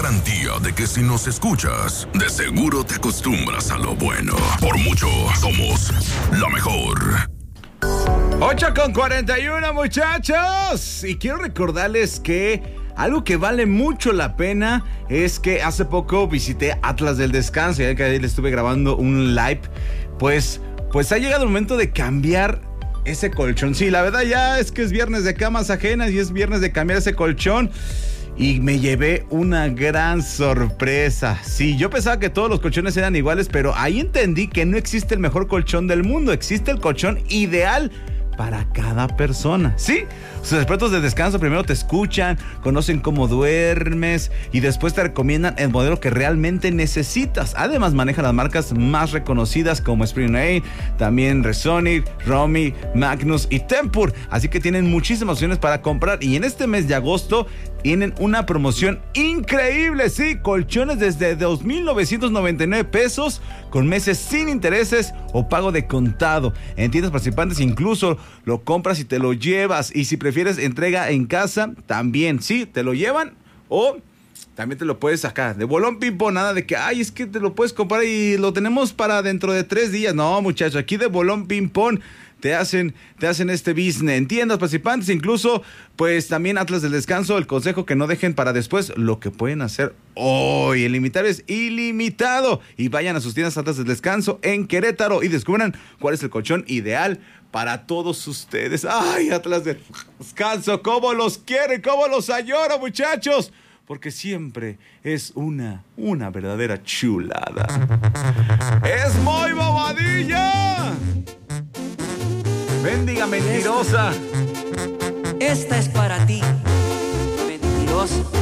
garantía de que si nos escuchas, de seguro te acostumbras a lo bueno. Por mucho, somos la mejor. 8:41, muchachos. Y quiero recordarles que algo que vale mucho la pena es que hace poco visité Atlas del Descanso, ya que ahí le estuve grabando un live. Pues ha llegado el momento de cambiar ese colchón. Sí, la verdad ya es que es viernes de camas ajenas y es viernes de cambiar ese colchón. Y me llevé una gran sorpresa. Sí, yo pensaba que todos los colchones eran iguales, pero ahí entendí que no existe el mejor colchón del mundo. Existe el colchón ideal para cada persona. Sí, sus expertos de descanso primero te escuchan, conocen cómo duermes y después te recomiendan el modelo que realmente necesitas. Además manejan las marcas más reconocidas como Spring8, también Resonic, Romy, Magnus y Tempur. Así que tienen muchísimas opciones para comprar y en este mes de agosto tienen una promoción increíble. Sí, colchones desde 2,999 pesos con meses sin intereses o pago de contado. En tiendas participantes incluso lo compras y te lo llevas. Y si prefieres entrega en casa, también, sí, te lo llevan o también te lo puedes sacar. De bolón pimpo, nada de que, ay, es que te lo puedes comprar y lo tenemos para dentro de 3 días. No, muchachos, aquí de bolón ping-pong te hacen este business. En tiendas participantes, incluso, pues también Atlas del Descanso, el consejo que no dejen para después lo que pueden hacer hoy. El inventario es ilimitado. Y vayan a sus tiendas Atlas del Descanso en Querétaro y descubran cuál es el colchón ideal para todos ustedes. Ay, Atlas del Descanso, cómo los quiero y cómo los añoro, muchachos. Porque siempre es una verdadera chulada. ¡Es muy bobadilla! ¡Bendiga mentirosa! Esta es para ti, mentiroso.